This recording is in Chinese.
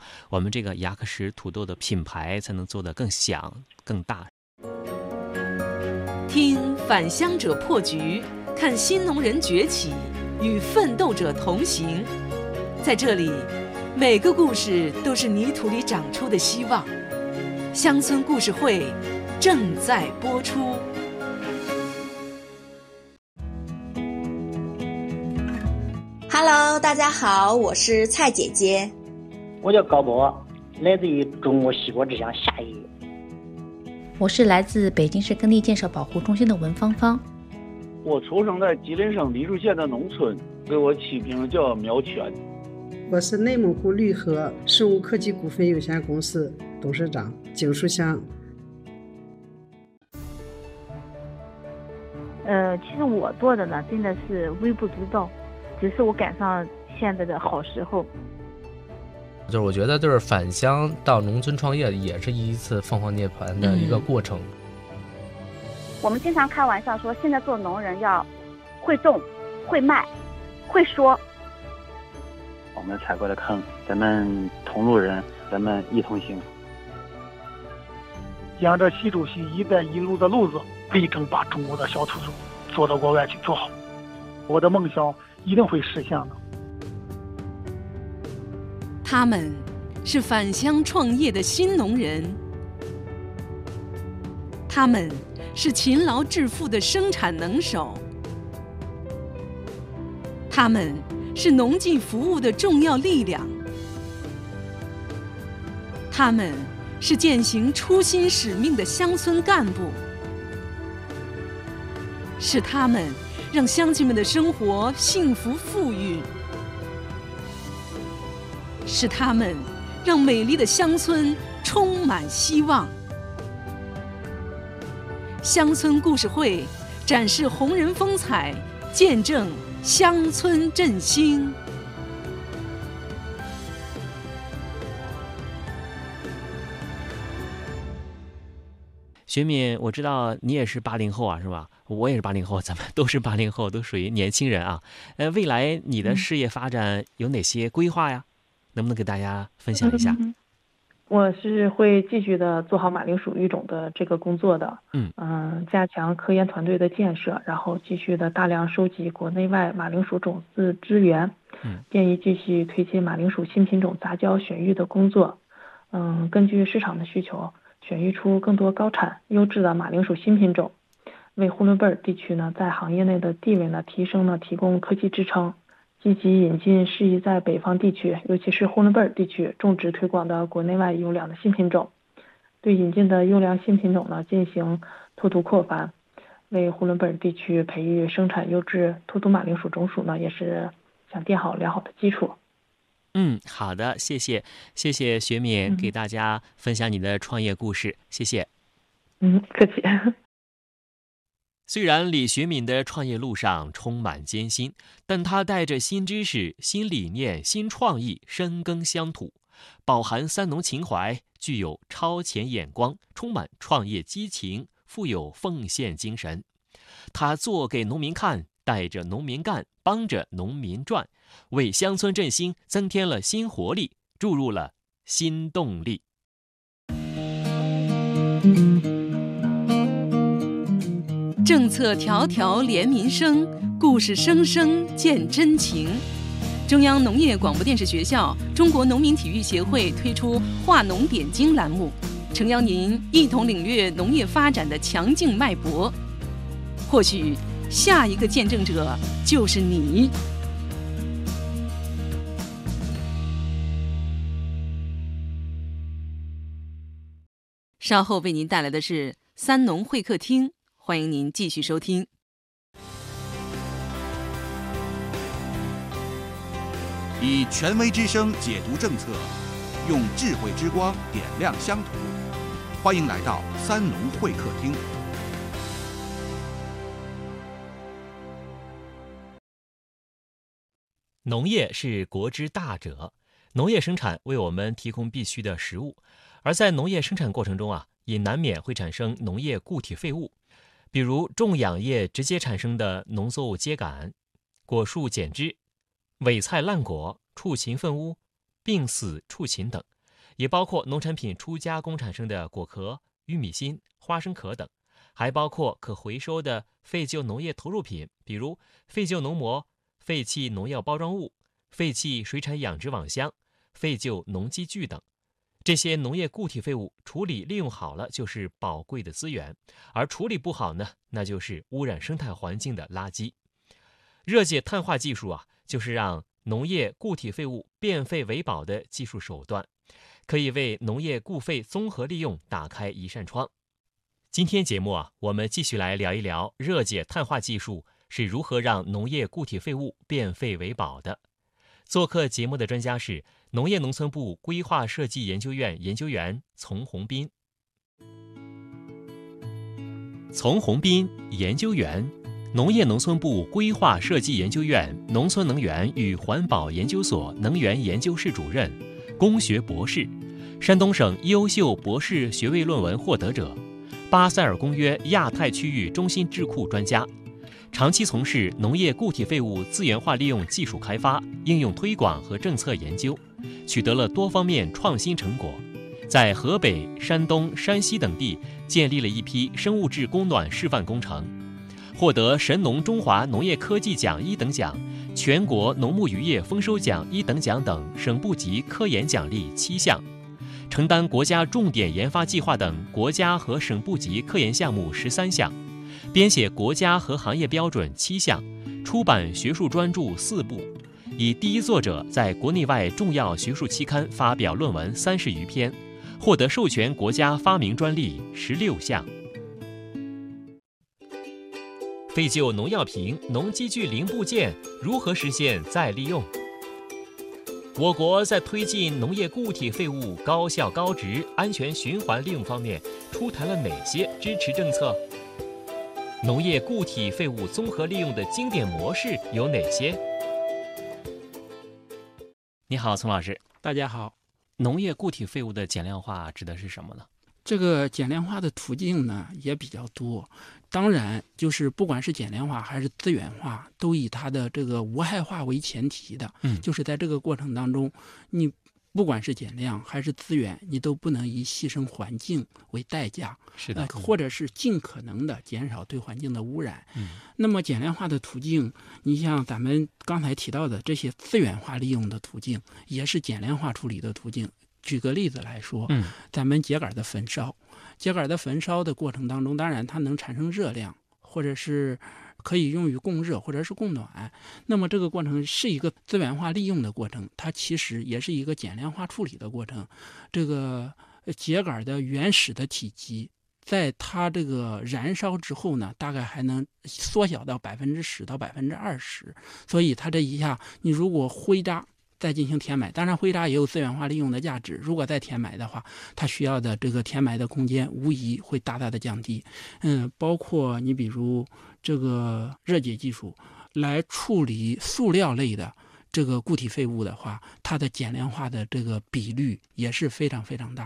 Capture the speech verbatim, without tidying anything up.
我们这个雅克石土豆的品牌才能做得更响更大。 听返乡者破局，看新农人崛起，与奋斗者同行。在这里，每个故事都是泥土里长出的希望。乡村故事会正在播出。 Hello， 大家好，我是蔡姐姐。 我叫高博，来自于中国西国之乡夏邑。 我是来自北京市耕地建设保护中心的文芳芳。 我出生在吉林省黎树县的农村，给我起名叫苗全。 我是内蒙古绿禾生物科技股份有限公司董事长景树香。 呃，其实我做的呢，真的是微不足道，只是我赶上现在的好时候。 就是我觉得，就是返乡到农村创业，也是一次凤凰涅槃的一个过程。 嗯、我们经常开玩笑说，现在做农人要会种、会卖、会说。 我们踩过的坑，咱们同路人，咱们一同行。 沿着习主席一带一路的路子，力争把中国的小土豆做到国外去做好。我的梦想一定会实现的。 他们是返乡创业的新农人，他们是勤劳致富的生产能手，他们是农技服务的重要力量，他们是践行初心使命的乡村干部，是他们让乡亲们的生活幸福富裕，是他们让美丽的乡村充满希望。乡村故事会展示红人风采，见证乡村振兴。 学敏，我知道你也是八零后啊，是吧？我也是八零后，咱们都是八零后，都属于年轻人啊。呃，未来你的事业发展有哪些规划呀？能不能给大家分享一下？ 嗯、我是会继续的做好马铃薯育种的这个工作的， 嗯嗯、呃，加强科研团队的建设，然后继续的大量收集国内外马铃薯种子资源， 嗯， 建议继续推进马铃薯新品种杂交选育的工作，嗯，根据市场的需求，选育出更多高产优质的马铃薯新品种，为呼伦贝尔地区呢在行业内的地位呢提升呢提供科技支撑。积极引进适宜在北方地区，尤其是呼伦贝尔地区种植推广的国内外优良的新品种，对引进的优良新品种呢进行拓图扩繁，为呼伦贝尔地区培育生产优质突突马铃薯种属呢也是想垫好良好的基础。 嗯，好的，谢谢，谢谢学敏、嗯、给大家分享你的创业故事，谢谢。 嗯，客气。 虽然李学敏的创业路上充满艰辛，但他带着新知识、新理念、新创意深耕乡土，饱含三农情怀，具有超前眼光，充满创业激情，富有奉献精神。他做给农民看，带着农民干，帮着农民赚，为乡村振兴增添了新活力，注入了新动力。 政策条条连民生，故事声声见真情。中央农业广播电视学校、中国农民体育协会推出话农点睛栏目，诚邀您一同领略农业发展的强劲脉搏。或许下一个见证者就是你。稍后为您带来的是三农会客厅，欢迎您继续收听。 以权威之声解读政策，用智慧之光点亮乡土。欢迎来到三农会客厅。 农业是国之大者，农业生产为我们提供必需的食物，而在农业生产过程中啊，也难免会产生农业固体废物，比如种养业直接产生的农作物秸秆、果树剪枝、伪菜烂果、畜禽粪污、病死畜禽等， 也包括农产品初加工产生的果壳、玉米芯、花生壳等，还包括可回收的废旧农业投入品，比如废旧农膜、废弃农药包装物、废弃水产养殖网箱、废旧农机具等。这些农业固体废物处理利用好了就是宝贵的资源，而处理不好呢，那就是污染生态环境的垃圾。热解碳化技术啊，就是让农业固体废物变废为宝的技术手段，可以为农业固废综合利用打开一扇窗。今天节目啊，我们继续来聊一聊热解碳化技术是如何让农业固体废物变废为宝的。做客节目的专家是农业农村部规划设计研究院研究员丛宏斌。丛宏斌研究员，农业农村部规划设计研究院农村能源与环保研究所能源研究室主任，工学博士，山东省优秀博士学位论文获得者，巴塞尔公约亚太区域中心智库专家，长期从事农业固体废物资源化利用技术开发、应用推广和政策研究，取得了多方面创新成果，在河北、山东、山西等地建立了一批生物质供暖示范工程，获得神农中华农业科技奖一等奖、全国农牧渔业丰收奖一等奖等省部级科研奖励七项，承担国家重点研发计划等国家和省部级科研项目十三项，编写国家和行业标准七项，出版学术专著四部，以第一作者在国内外重要学术期刊发表论文三十余篇，获得授权国家发明专利十六项。废旧农药瓶、农机具零部件如何实现再利用？我国在推进农业固体废物高效、高值、安全循环利用方面出台了哪些支持政策？农业固体废物综合利用的经典模式有哪些？你好，丛老师。 大家好。 农业固体废物的减量化指的是什么呢？ 这个减量化的途径呢也比较多，当然就是不管是减量化还是资源化，都以它的这个无害化为前提的。嗯，就是在这个过程当中，你不管是减量还是资源，你都不能以牺牲环境为代价。 是的， 呃、或者是尽可能的减少对环境的污染。嗯，那么减量化的途径，你像咱们刚才提到的这些资源化利用的途径，也是减量化处理的途径。举个例子来说，嗯，咱们秸秆的焚烧，秸秆的焚烧的过程当中，当然它能产生热量，或者是可以用于供热或者是供暖。那么这个过程是一个资源化利用的过程，它其实也是一个减量化处理的过程。这个秸秆的原始的体积，在它这个燃烧之后呢，大概还能缩小到百分之十到百分之二十。所以它这一下，你如果灰渣再进行填埋，当然灰渣也有资源化利用的价值，如果再填埋的话，它需要的这个填埋的空间无疑会大大的降低。嗯，包括你比如这个热解技术来处理塑料类的这个固体废物的话，它的减量化的这个比率也是非常非常大。